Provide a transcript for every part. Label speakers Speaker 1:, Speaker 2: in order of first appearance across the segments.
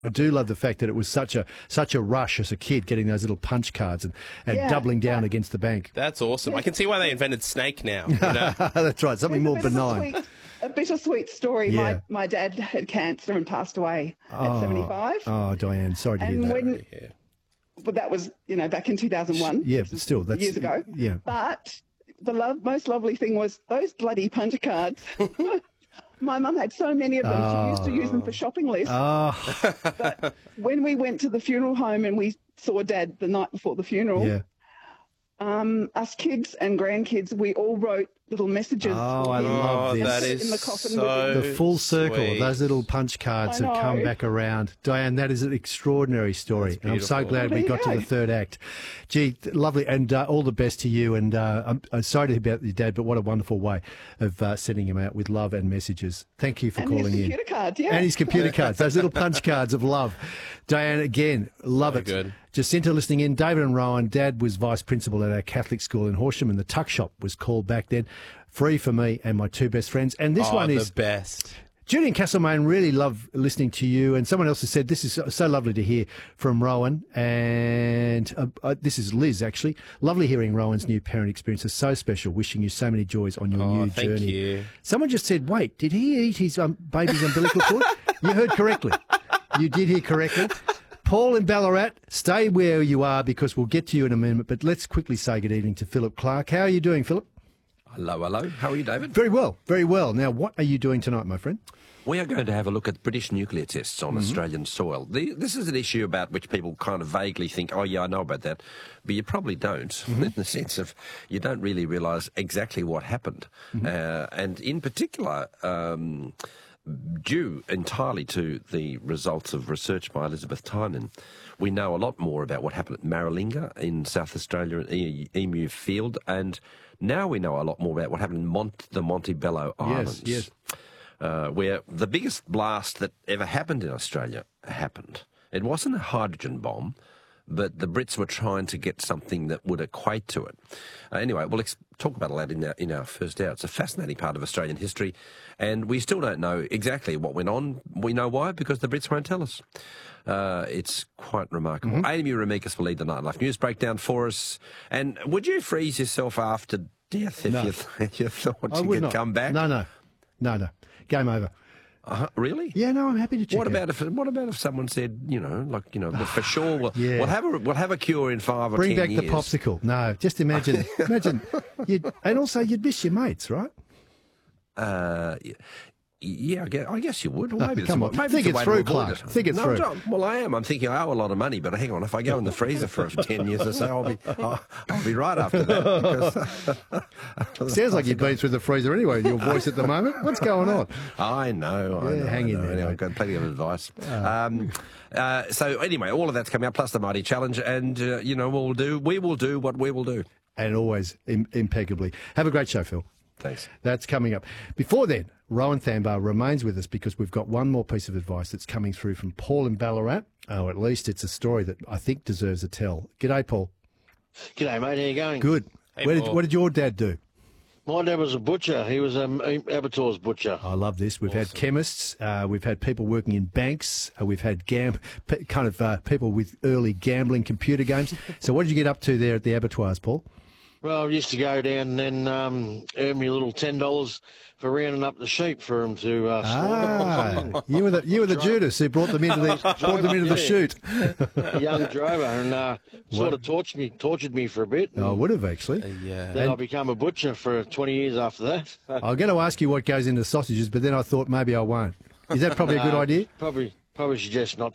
Speaker 1: I do love the fact that it was such a rush as a kid getting those little punch cards and doubling down against the bank.
Speaker 2: That's awesome. I can see why they invented Snake now. You know?
Speaker 1: That's right, something more benign.
Speaker 3: A bittersweet story.
Speaker 1: Yeah.
Speaker 3: My dad had cancer and passed away at 75.
Speaker 1: Oh, Diane, sorry to hear that.
Speaker 3: But that was, back in 2001.
Speaker 1: Yeah, but still, that's
Speaker 3: years ago.
Speaker 1: Yeah.
Speaker 3: But the most lovely thing was those bloody puncher cards. My mum had so many of them. She used to use them for shopping lists. But when we went to the funeral home and we saw Dad the night before the funeral, us kids and grandkids, we all wrote little messages.
Speaker 1: Oh, I love this.
Speaker 2: That is
Speaker 3: in the coffin
Speaker 1: the full circle
Speaker 2: sweet.
Speaker 1: of those little punch cards that come back around. Diane, that is an extraordinary story. And I'm so glad we got to the third act. Gee, lovely, and all the best to you. And I'm sorry to hear about your dad, but what a wonderful way of sending him out with love and messages. Thank you for calling in.
Speaker 3: And his computer cards,
Speaker 1: And his computer cards, those little punch cards of love. Diane, again, love it.
Speaker 2: Good.
Speaker 1: Jacinta listening in. David and Rowan, Dad was vice principal at our Catholic school in Horsham, and the tuck shop was called back then. Free for me and my two best friends. And this one is
Speaker 2: the best.
Speaker 1: Julian Castlemaine, really love listening to you. And someone else has said, this is so lovely to hear from Rowan. And this is Liz, actually. Lovely hearing Rowan's new parent experiences. So special. Wishing you so many joys on your new journey.
Speaker 2: Thank you.
Speaker 1: Someone just said, wait, did he eat his baby's umbilical cord? You heard correctly. You did hear correctly. Paul in Ballarat, stay where you are because we'll get to you in a minute. But let's quickly say good evening to Philip Clark. How are you doing, Philip?
Speaker 4: Hello, hello. How are you, David?
Speaker 1: Very well, very well. Now, what are you doing tonight, my friend?
Speaker 4: We are going to have a look at British nuclear tests on Australian soil. This is an issue about which people kind of vaguely think, oh, yeah, I know about that. But you probably don't, in the sense of you don't really realise exactly what happened. And in particular, due entirely to the results of research by Elizabeth Tynan, we know a lot more about what happened at Maralinga in South Australia at Emu Field, and now we know a lot more about what happened in the Montebello Islands.
Speaker 1: Yes.
Speaker 4: Where the biggest blast that ever happened in Australia happened. It wasn't a hydrogen bomb, but the Brits were trying to get something that would equate to it. Anyway, well, let's talk about that in our first hour. It's a fascinating part of Australian history, and we still don't know exactly what went on. We know why, because the Brits won't tell us. It's quite remarkable. Amy Ramikis will lead the Nightlife News Breakdown for us. And would you freeze yourself after death if you thought you could come back?
Speaker 1: No. Game over.
Speaker 4: Really?
Speaker 1: Yeah, no, I'm happy to check.
Speaker 4: What about if someone said, for sure we'll have a cure in 5 or 10 years.
Speaker 1: Bring back the popsicle. No, just imagine, and also you'd miss your mates, right?
Speaker 4: Yeah, I guess you would. Well, maybe
Speaker 1: come on, think it through, Clark. Think it through.
Speaker 4: Well, I am. I'm thinking I owe a lot of money, but hang on, if I go in the freezer for 10 years or so, I'll be right after that.
Speaker 1: Sounds like you've been through the freezer anyway with your voice at the moment. What's going on?
Speaker 4: I know.
Speaker 1: Hang in there.
Speaker 4: Anyway, I've got plenty of advice. So anyway, all of that's coming up, plus the Mighty Challenge, and we will do what we will do.
Speaker 1: And always impeccably. Have a great show, Phil.
Speaker 4: Thanks.
Speaker 1: That's coming up. Before then, Rowan Thambar remains with us because we've got one more piece of advice that's coming through from Paul in Ballarat. Oh, at least it's a story that I think deserves a tell. G'day, Paul.
Speaker 5: G'day, mate. How you going?
Speaker 1: Good.
Speaker 2: Hey,
Speaker 1: what did your dad do?
Speaker 5: My dad was a butcher. He was an abattoir's butcher.
Speaker 1: I love this. We've had chemists. We've had people working in banks. We've had people with early gambling computer games. So what did you get up to there at the abattoirs, Paul?
Speaker 5: Well, I used to go down and earn me a little $10 for rounding up the sheep for them to slaughter.
Speaker 1: You were the Judas who brought them into the chute.
Speaker 5: A young drover, and sort of tortured me for a bit.
Speaker 1: I would have actually.
Speaker 5: Then I became a butcher for 20 years after that.
Speaker 1: I'm going to ask you what goes into sausages, but then I thought maybe I won't. Is that probably a good idea?
Speaker 5: Probably suggest not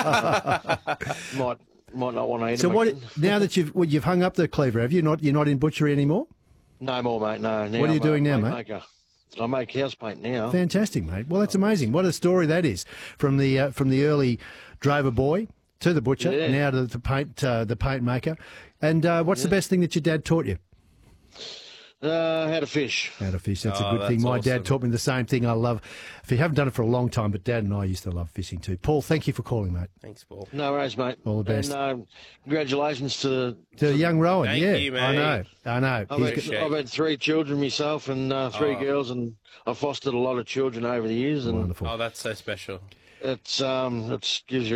Speaker 5: to. Might not want to eat them.
Speaker 1: Now that you've hung up the cleaver, have you not? You're not in butchery anymore?
Speaker 5: No more, mate. No. Now
Speaker 1: what are you doing now, mate?
Speaker 5: I make house paint now.
Speaker 1: Fantastic, mate. Well, that's amazing. What a story that is from the early drover boy to the butcher, now to the paint maker. And what's the best thing that your dad taught you?
Speaker 5: How to fish.
Speaker 1: How to fish, that's a good thing. My dad taught me the same thing. I love, if you haven't done it for a long time, but Dad and I used to love fishing too. Paul, thank you for calling, mate.
Speaker 2: Thanks, Paul.
Speaker 5: No worries, mate.
Speaker 1: All the best.
Speaker 5: And congratulations to
Speaker 1: young Rowan.
Speaker 2: Thank you, mate.
Speaker 1: I know.
Speaker 5: I've had 3 children myself and 3 girls, and I've fostered a lot of children over the years. And
Speaker 1: wonderful.
Speaker 2: Oh, that's so special.
Speaker 5: It gives you